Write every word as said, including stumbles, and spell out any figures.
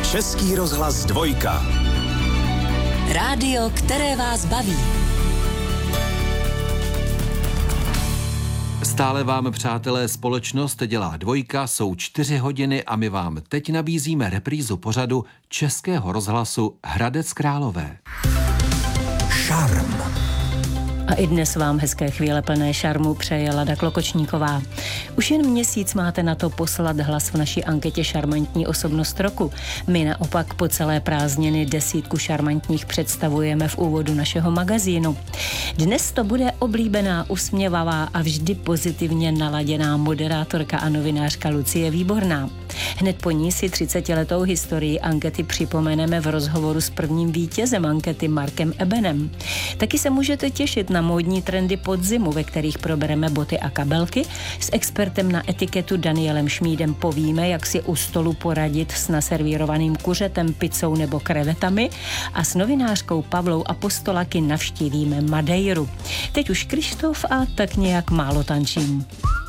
Český rozhlas Dvojka. Rádio, které vás baví. Stále vám, přátelé, společnost dělá Dvojka, jsou čtyři hodiny a my vám teď nabízíme reprízu pořadu Českého rozhlasu Hradec Králové. Šarm. A i dnes vám hezké chvíle plné šarmu přeje Lada Klokočníková. Už jen měsíc máte na to poslat hlas v naší anketě Šarmantní osobnost roku. My naopak po celé prázdniny desítku šarmantních představujeme v úvodu našeho magazínu. Dnes to bude oblíbená, usměvavá a vždy pozitivně naladěná moderátorka a novinářka Lucie Výborná. Hned po ní si třicetiletou historii ankety připomeneme v rozhovoru s prvním vítězem ankety Markem Ebenem. Taky se můžete těšit na módní trendy podzimu, ve kterých probereme boty a kabelky. S expertem na etiketu Danielem Šmídem povíme, jak si u stolu poradit s naservírovaným kuřetem, pizzou nebo krevetami, a s novinářkou Pavlou Apostolaky navštívíme Madeiru. Teď už Krištof a tak nějak málo tančím.